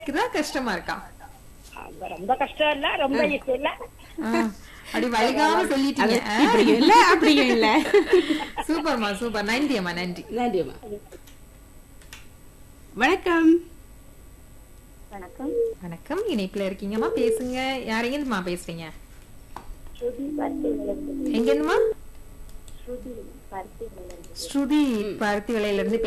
இதுதான் கஷ்டமா இருக்கா? ரொம்ப கஷ்டம் இல்ல, ரொம்ப ஈஸி இல்ல. அப்படி வழிகாம சொல்லிட்டீங்க. இப்படியும் இல்ல அப்படியும் இல்ல. சூப்பர்மா சூப்பர். நன்றி அம்மா, நன்றி. நன்றிம்மா. வணக்கம். வணக்கம். வணக்கம், இணைப்புல இருக்கீங்கம்மா, பேசுங்க. யாரெங்கம்மா பேசுறீங்க? ஸ்ருதி பருத்திவிளையிலிருந்து. எங்க இருந்துமா? ஸ்ருதி பருத்திவிளையிலிருந்து. ஸ்ருதி பருத்தி விலையில இருந்து